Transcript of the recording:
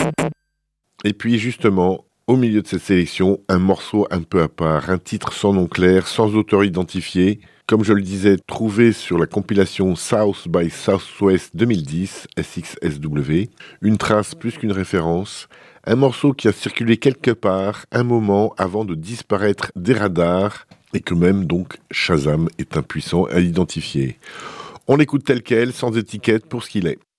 Et puis justement, au milieu de cette sélection, un morceau un peu à part, un titre sans nom clair, sans auteur identifié, comme je le disais, trouvé sur la compilation South by Southwest 2010, SXSW, une trace plus qu'une référence, un morceau qui a circulé quelque part un moment avant de disparaître des radars et que même donc Shazam est impuissant à identifier. On l'écoute tel quel, sans étiquette pour ce qu'il est.